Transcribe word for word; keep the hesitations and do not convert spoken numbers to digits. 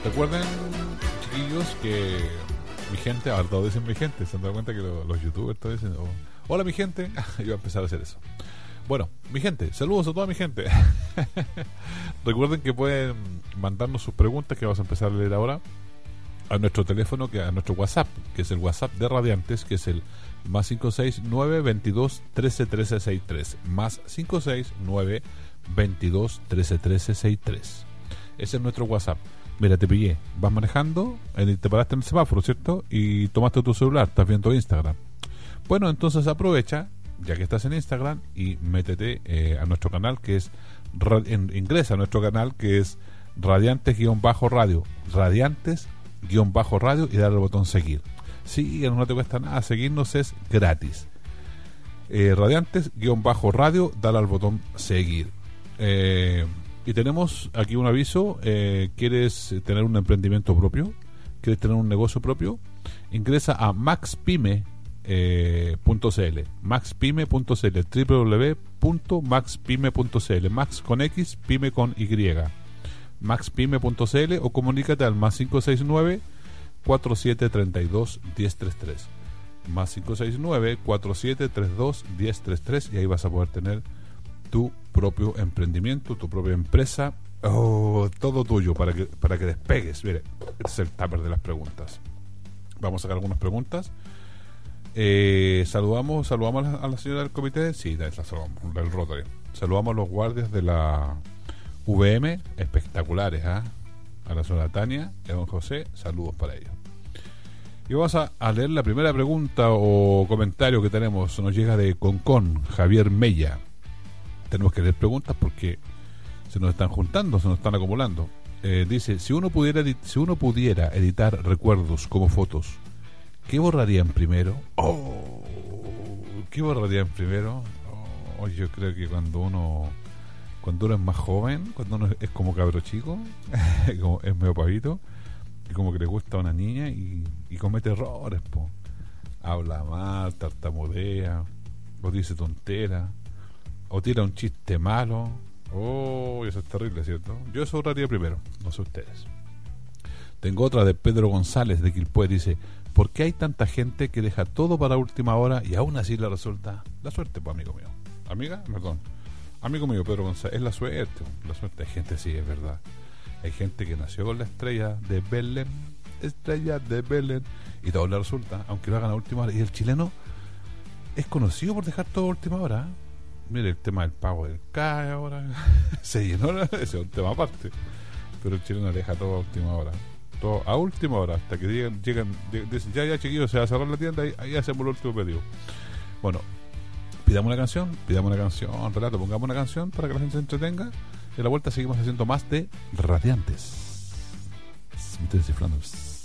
Recuerden, chiquillos, que mi gente, ahora todos dicen mi gente, se han dado cuenta que lo, los youtubers todos dicen, oh, hola mi gente, yo voy a empezar a hacer eso. Bueno, mi gente, saludos a toda mi gente. Recuerden que pueden mandarnos sus preguntas, que vamos a empezar a leer ahora, a nuestro teléfono, que a nuestro WhatsApp, que es el WhatsApp de Radiantes, que es el más cinco seis nueve, veintidós, trece, trece, sesenta y tres, más cinco seis nueve, veintidós, trece, trece, sesenta y tres. Ese es nuestro WhatsApp. Mira, te pillé, vas manejando, te paraste en el semáforo, ¿cierto? Y tomaste tu celular, estás viendo Instagram. Bueno, entonces aprovecha, ya que estás en Instagram, y métete eh, a nuestro canal, que es en, ingresa a nuestro canal, que es Radiantes-Radio, Radiantes-Radio, y dale al botón seguir. Sí, no te cuesta nada, seguirnos es gratis. eh, Radiantes-Radio, dale al botón seguir. eh, y tenemos aquí un aviso. eh, ¿quieres tener un emprendimiento propio? ¿Quieres tener un negocio propio? Ingresa a maxpyme punto cl, maxpyme punto cl, doble u doble u doble u punto maxpyme punto cl, max con X, pyme con Y, maxpyme punto cl, o comunícate al más cinco seis nueve, cuatro siete tres dos, uno cero tres tres, más cinco seis nueve, cuatro siete tres dos, uno cero tres tres, y ahí vas a poder tener tu propio emprendimiento, tu propia empresa, oh, todo tuyo, para que para que despegues. Mire, este es el tupper de las preguntas. Vamos a sacar algunas preguntas. Eh, saludamos saludamos a la, a la señora del comité, sí, la saludamos, del Rotary. Saludamos a los guardias de la V M, espectaculares, ¿eh? A la señora Tania y a don José, saludos para ellos. Y vamos a, a leer la primera pregunta o comentario que tenemos. Nos llega de Concón, Javier Mella. Tenemos que leer preguntas porque se nos están juntando, se nos están acumulando. Eh, dice, si uno pudiera si uno pudiera editar recuerdos como fotos, ¿qué borrarían primero? Oh, ¿qué borrarían primero? Oh, yo creo que cuando uno cuando uno es más joven, cuando uno es como cabro chico, como es medio pavito, y como que le gusta a una niña y, y comete errores, po. Habla mal, tartamudea, o dice tontera, o tira un chiste malo. Oh, eso es terrible, ¿cierto? Yo eso borraría primero, no sé ustedes. Tengo otra de Pedro González de Quilpué, dice, ¿por qué hay tanta gente que deja todo para última hora y aún así le resulta? La suerte, pues, amigo mío. Amiga, perdón. Amigo mío, Pedro González, es la suerte. La suerte. Hay gente, sí, es verdad. Hay gente que nació con la estrella de Belén, estrella de Belén, y todo le resulta, aunque lo hagan a última hora. Y el chileno es conocido por dejar todo a última hora. Mire, el tema del pago del C A E ahora se llenó, ese es un tema aparte. Pero el chileno deja todo a última hora. Todo a última hora, hasta que llegan, llegan dicen, ya, ya, chiquillos, se va a cerrar la tienda, y ahí hacemos el último pedido. Bueno, pidamos una canción, pidamos una canción, relato, pongamos una canción para que la gente se entretenga, y a la vuelta seguimos haciendo más de Radiantes. Me estoy descifrando.